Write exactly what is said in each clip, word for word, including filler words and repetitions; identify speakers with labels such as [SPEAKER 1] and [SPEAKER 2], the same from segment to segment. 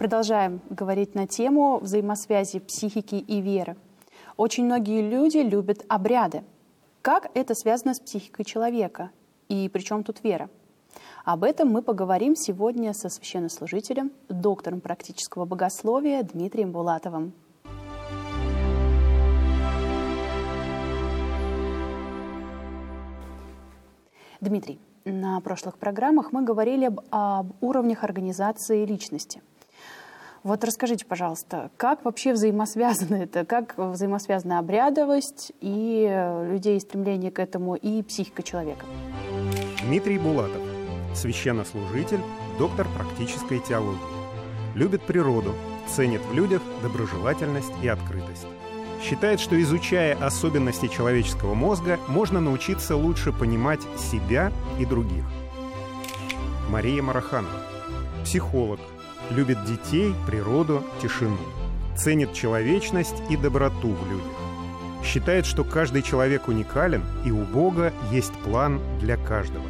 [SPEAKER 1] Продолжаем говорить на тему взаимосвязи психики и веры. Очень многие люди любят обряды. Как это связано с психикой человека? И при чем тут вера? Об этом мы поговорим сегодня со священнослужителем, доктором практического богословия Дмитрием Булатовым. Дмитрий, на прошлых программах мы говорили об, об уровнях организации личности. Вот расскажите, пожалуйста, как вообще взаимосвязано это, как взаимосвязана обрядовость и людей стремление к этому, и психика человека?
[SPEAKER 2] Дмитрий Булатов, священнослужитель, доктор практической теологии. Любит природу, ценит в людях доброжелательность и открытость. Считает, что, изучая особенности человеческого мозга, можно научиться лучше понимать себя и других. Мария Мараханова, психолог, любит детей, природу, тишину. Ценит человечность и доброту в людях. Считает, что каждый человек уникален, и у Бога есть план для каждого.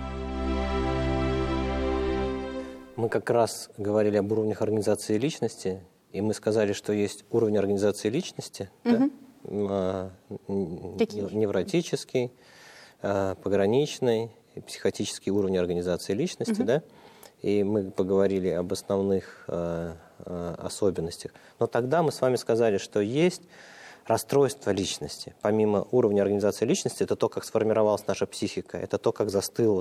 [SPEAKER 3] Мы как раз говорили об уровнях организации личности, и мы сказали, что есть уровень организации личности, угу. да? Невротический, пограничный, психотический уровень организации личности, угу. да? И мы поговорили об основных э, э, особенностях. Но тогда мы с вами сказали, что есть расстройство личности. Помимо уровня организации личности, это то, как сформировалась наша психика, это то, как застыл